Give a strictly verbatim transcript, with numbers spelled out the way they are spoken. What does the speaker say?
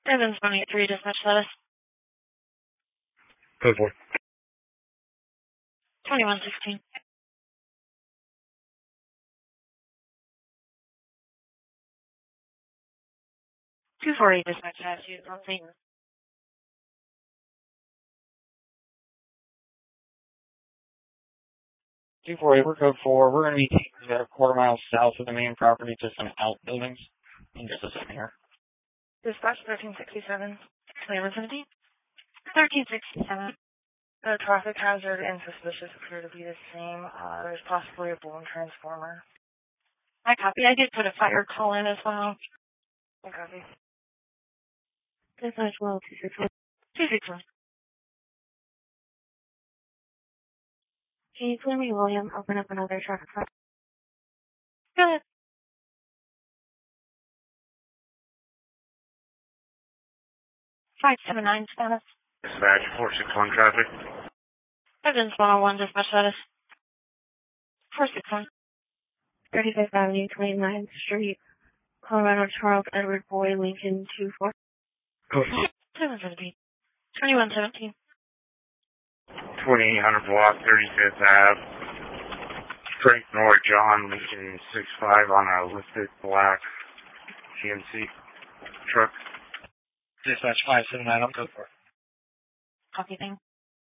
Evans one eight three, dispatch status. Code four. twenty-one sixteen. two forty, dispatch status. Unit one eight. two forty, we're code four. We're going to be taking a quarter mile south of the main property to some outbuildings. In just a second here. Dispatch thirteen sixty-seven. Claimant seventeen. thirteen sixty-seven. The traffic hazard and suspicious appear to be the same. Uh, there's possibly a blown transformer. I copy. I did put a fire call in as well. I copy. Dispatch well, two six one. two six one. Can you clear me, William? Open up another traffic fire. Go ahead. five seven nine status. Dispatch four six one traffic. Evans one oh one, dispatch status. four six one. thirty-fifth Avenue, twenty-ninth Street, Colorado Charles Edward Boy, Lincoln two four. Code seven seventeen. twenty-one seventeen. twenty-eight hundred block, thirty-fifth Ave. Frank North John, Lincoln six five on a lifted black G M C truck. Dispatch five seven nine, I'm code four. Copy thing.